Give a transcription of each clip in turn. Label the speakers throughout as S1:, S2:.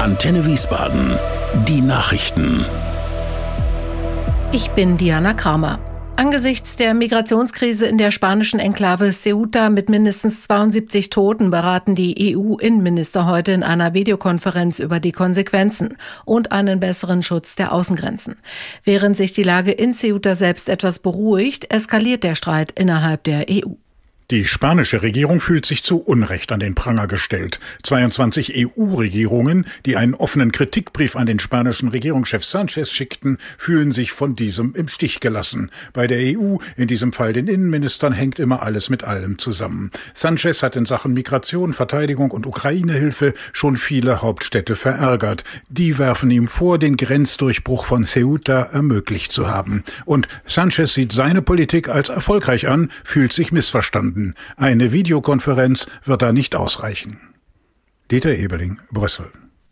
S1: Antenne Wiesbaden. Die Nachrichten.
S2: Ich bin Diana Kramer. Angesichts der Migrationskrise in der spanischen Enklave Ceuta mit mindestens 72 Toten beraten die EU-Innenminister heute in einer Videokonferenz über die Konsequenzen und einen besseren Schutz der Außengrenzen. Während sich die Lage in Ceuta selbst etwas beruhigt, eskaliert der Streit innerhalb der EU.
S3: Die spanische Regierung fühlt sich zu Unrecht an den Pranger gestellt. 22 EU-Regierungen, die einen offenen Kritikbrief an den spanischen Regierungschef Sánchez schickten, fühlen sich von diesem im Stich gelassen. Bei der EU, in diesem Fall den Innenministern, hängt immer alles mit allem zusammen. Sánchez hat in Sachen Migration, Verteidigung und Ukraine-Hilfe schon viele Hauptstädte verärgert. Die werfen ihm vor, den Grenzdurchbruch von Ceuta ermöglicht zu haben. Und Sánchez sieht seine Politik als erfolgreich an, fühlt sich missverstanden. Eine Videokonferenz wird da nicht ausreichen. Dieter Ebeling, Brüssel.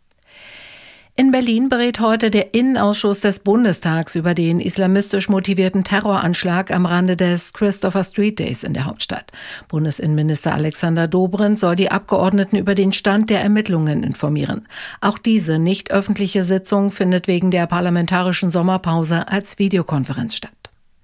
S2: In Berlin berät heute der Innenausschuss des Bundestags über den islamistisch motivierten Terroranschlag am Rande des Christopher Street Days in der Hauptstadt. Bundesinnenminister Alexander Dobrindt soll die Abgeordneten über den Stand der Ermittlungen informieren. Auch diese nicht öffentliche Sitzung findet wegen der parlamentarischen Sommerpause als Videokonferenz statt.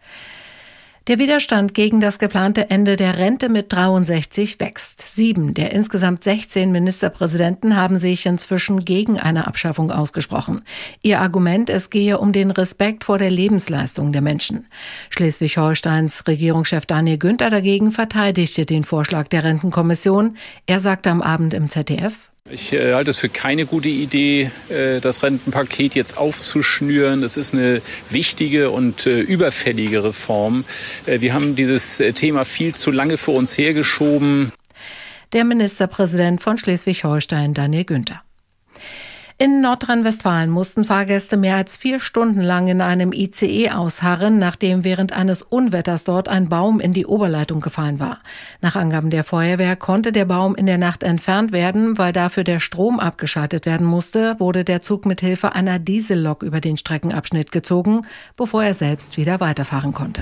S2: Der Widerstand gegen das geplante Ende der Rente mit 63 wächst. 7 der insgesamt 16 Ministerpräsidenten haben sich inzwischen gegen eine Abschaffung ausgesprochen. Ihr Argument, es gehe um den Respekt vor der Lebensleistung der Menschen. Schleswig-Holsteins Regierungschef Daniel Günther dagegen verteidigte den Vorschlag der Rentenkommission. Er sagte am Abend im ZDF:
S4: Ich halte es für keine gute Idee, das Rentenpaket jetzt aufzuschnüren. Das ist eine wichtige und überfällige Reform. Wir haben dieses Thema viel zu lange vor uns hergeschoben.
S2: Der Ministerpräsident von Schleswig-Holstein, Daniel Günther. In Nordrhein-Westfalen mussten Fahrgäste mehr als 4 Stunden lang in einem ICE ausharren, nachdem während eines Unwetters dort ein Baum in die Oberleitung gefallen war. Nach Angaben der Feuerwehr konnte der Baum in der Nacht entfernt werden. Weil dafür der Strom abgeschaltet werden musste, wurde der Zug mit Hilfe einer Diesellok über den Streckenabschnitt gezogen, bevor er selbst wieder weiterfahren konnte.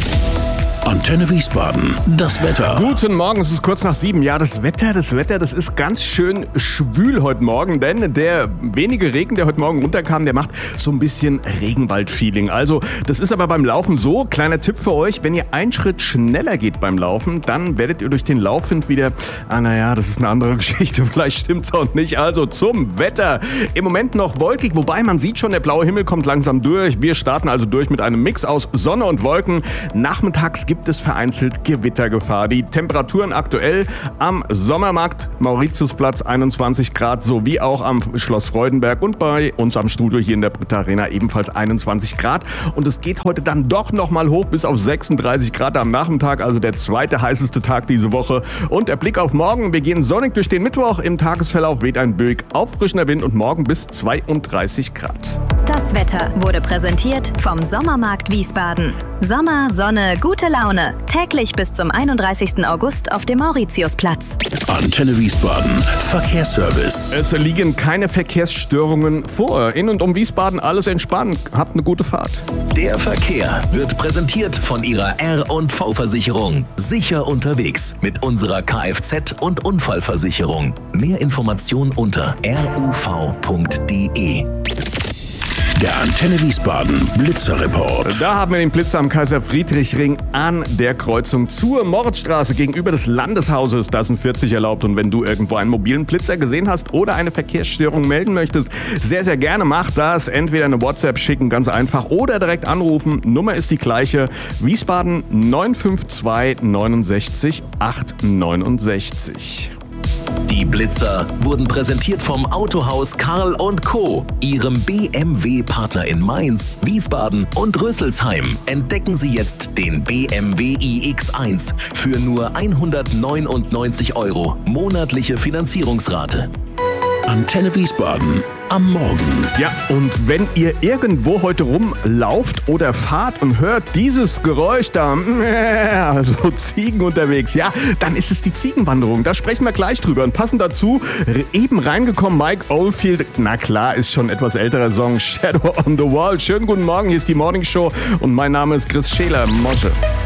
S1: Antenne Wiesbaden, das Wetter.
S5: Guten Morgen, es ist kurz nach 7. Ja, das Wetter, das ist ganz schön schwül heute Morgen, denn der wenige Regen, der heute Morgen runterkam, der macht so ein bisschen Regenwald-Feeling. Also, das ist aber beim Laufen so, kleiner Tipp für euch, wenn ihr einen Schritt schneller geht beim Laufen, dann werdet ihr durch den Laufwind wieder, das ist eine andere Geschichte, vielleicht stimmt's auch nicht. Also zum Wetter. Im Moment noch wolkig, wobei man sieht schon, der blaue Himmel kommt langsam durch. Wir starten also durch mit einem Mix aus Sonne und Wolken. Nachmittags gibt es vereinzelt Gewittergefahr. Die Temperaturen aktuell am Sommermarkt Mauritiusplatz 21 Grad sowie auch am Schloss Freudenberg und bei uns am Studio hier in der Britta Arena ebenfalls 21 Grad. Und es geht heute dann doch nochmal hoch bis auf 36 Grad am Nachmittag, also der zweite heißeste Tag diese Woche. Und der Blick auf morgen, wir gehen sonnig durch den Mittwoch. Im Tagesverlauf weht ein böig auffrischender Wind und morgen bis 32 Grad.
S6: Das Wetter wurde präsentiert vom Sommermarkt Wiesbaden. Sommer, Sonne, gute Laune. Täglich bis zum 31. August auf dem Mauritiusplatz.
S1: Antenne Wiesbaden, Verkehrsservice.
S5: Es liegen keine Verkehrsstörungen vor. In und um Wiesbaden alles entspannt. Habt eine gute Fahrt.
S1: Der Verkehr wird präsentiert von Ihrer R&V-Versicherung. Sicher unterwegs mit unserer Kfz- und Unfallversicherung. Mehr Informationen unter ruv.de. Der Antenne Wiesbaden Blitzerreport.
S5: Da haben wir den Blitzer am Kaiser-Friedrich-Ring an der Kreuzung zur Moritzstraße gegenüber des Landeshauses. Da sind 40 erlaubt. Und wenn du irgendwo einen mobilen Blitzer gesehen hast oder eine Verkehrsstörung melden möchtest, sehr, sehr gerne mach das. Entweder eine WhatsApp schicken, ganz einfach, oder direkt anrufen. Nummer ist die gleiche. Wiesbaden 952 69 869.
S1: Die Blitzer wurden präsentiert vom Autohaus Karl & Co., Ihrem BMW-Partner in Mainz, Wiesbaden und Rüsselsheim. Entdecken Sie jetzt den BMW iX1 für nur 199 € monatliche Finanzierungsrate. Antenne Wiesbaden am Morgen.
S5: Ja, und wenn ihr irgendwo heute rumlauft oder fahrt und hört dieses Geräusch da, also Ziegen unterwegs, ja, dann ist es die Ziegenwanderung. Da sprechen wir gleich drüber. Und passend dazu, eben reingekommen, Mike Oldfield, na klar, ist schon etwas älterer Song, Shadow on the Wall. Schönen guten Morgen, hier ist die Morning Show und mein Name ist Chris Scheler. Mosche.